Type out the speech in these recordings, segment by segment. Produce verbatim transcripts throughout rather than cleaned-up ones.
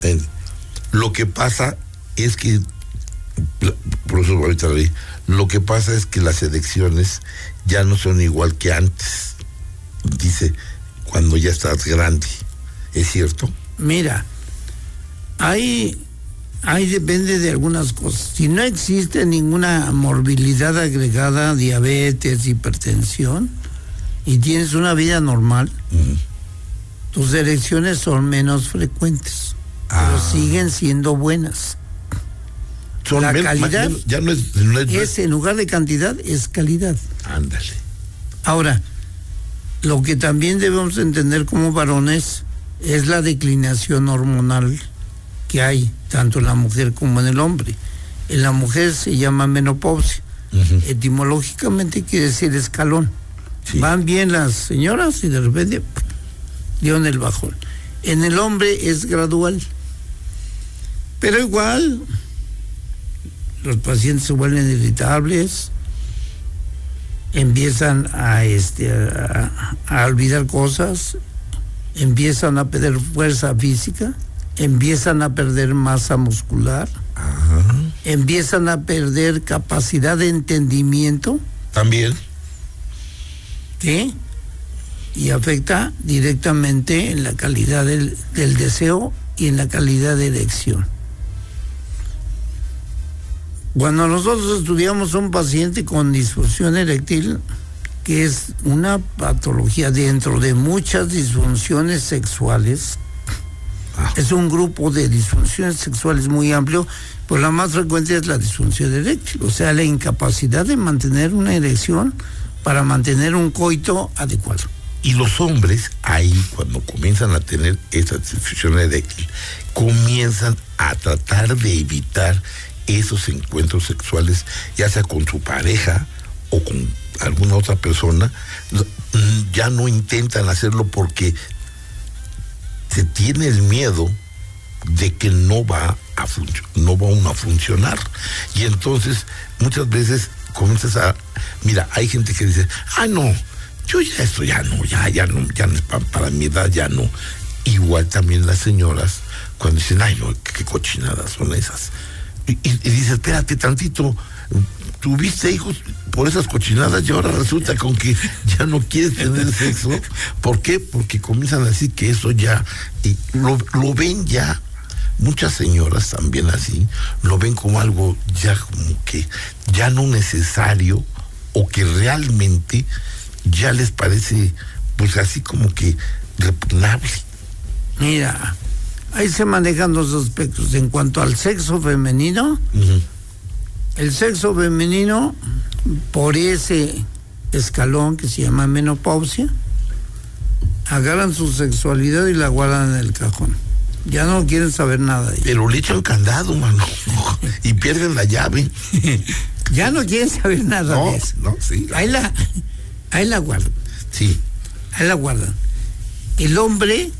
Eh, lo que pasa es que, profesor, ahorita lo vi, lo que pasa es que las elecciones ya no son igual que antes, dice, cuando ya estás grande. ¿Es cierto? Mira, ahí, ahí depende de algunas cosas. Si no existe ninguna morbilidad agregada, diabetes, hipertensión, y tienes una vida normal, uh-huh. tus elecciones son menos frecuentes, ah. pero siguen siendo buenas. Son La men- calidad ya, ya no es, no es, es, en lugar de cantidad, es calidad. Ándale. Ahora, lo que también debemos entender como varones es la declinación hormonal que hay, tanto en la mujer como en el hombre. En la mujer se llama menopausia. Uh-huh. Etimológicamente quiere decir escalón. Sí. Van bien las señoras y de repente dieron el bajón. En el hombre es gradual. Pero igual, los pacientes se vuelven irritables, empiezan a, este, a, a olvidar cosas, empiezan a perder fuerza física, empiezan a perder masa muscular, ajá. empiezan a perder capacidad de entendimiento. También. ¿Sí? Y afecta directamente en la calidad del, del deseo y en la calidad de erección. Cuando nosotros estudiamos a un paciente con disfunción eréctil, que es una patología dentro de muchas disfunciones sexuales, ah. es un grupo de disfunciones sexuales muy amplio, pues la más frecuente es la disfunción eréctil, o sea, la incapacidad de mantener una erección para mantener un coito adecuado. Y los hombres, ahí cuando comienzan a tener esa disfunción eréctil, comienzan a tratar de evitar esos encuentros sexuales, ya sea con su pareja o con alguna otra persona. Ya no intentan hacerlo porque se tiene el miedo de que no va a func- no va a funcionar. Y entonces muchas veces comienzas a, mira, hay gente que dice, ah no, yo ya esto ya no, ya, ya no, ya no es para, para mi edad, ya no. Igual también las señoras cuando dicen, ay no, qué, qué cochinadas son esas. Y, y, y dice, espérate tantito, tuviste hijos por esas cochinadas y ahora resulta con que ya no quieres tener sexo. ¿Por qué? Porque comienzan a decir que eso ya, y lo, lo ven ya, muchas señoras también así, lo ven como algo ya como que ya no necesario o que realmente ya les parece pues así como que repugnable. Mira, ahí se manejan dos aspectos. En cuanto al sexo femenino, uh-huh. el sexo femenino, por ese escalón que se llama menopausia, agarran su sexualidad y la guardan en el cajón. Ya no quieren saber nada de ella. Pero le echan candado, mano, y pierden la llave. Ya no quieren saber nada no, de eso. No, sí. Ahí la, ahí la guardan. Sí. Ahí la guardan. El hombre,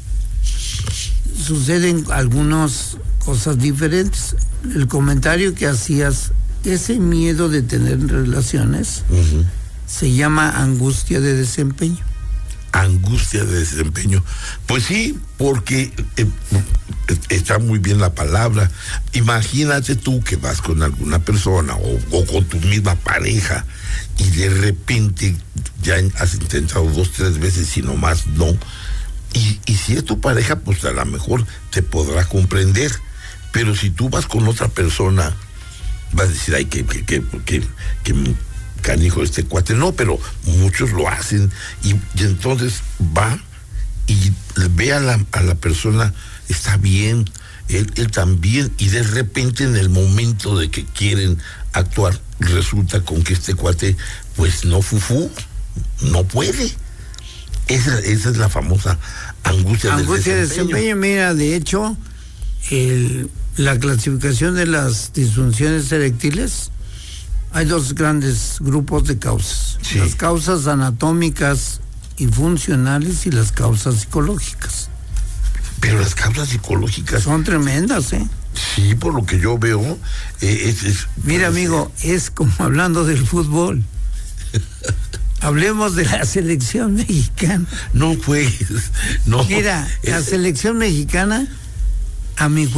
suceden algunas cosas diferentes. El comentario que hacías, ese miedo de tener relaciones, uh-huh. se llama angustia de desempeño. Angustia de desempeño. Pues sí, porque eh, está muy bien la palabra. Imagínate tú que vas con alguna persona o, o con tu misma pareja y de repente ya has intentado dos, tres veces y nomás no. Y, y si es tu pareja, pues a lo mejor te podrá comprender. Pero si tú vas con otra persona, vas a decir, ay, que, que, que, que, que canijo este cuate. No, pero muchos lo hacen. Y, y entonces va y ve a la, a la persona, está bien, él, él también, y de repente en el momento de que quieren actuar, resulta con que este cuate, pues no fufú, no puede. Esa, esa es la famosa angustia, angustia del de desempeño. desempeño. Mira, de hecho, el, la clasificación de las disfunciones eréctiles, hay dos grandes grupos de causas. Sí. Las causas anatómicas y funcionales y las causas psicológicas. Pero las causas psicológicas son tremendas, ¿eh? Sí, por lo que yo veo. Eh, es, es, Mira, pues, amigo, es como hablando del fútbol. Hablemos de la selección mexicana. No, pues, no. Mira, la selección mexicana, a mi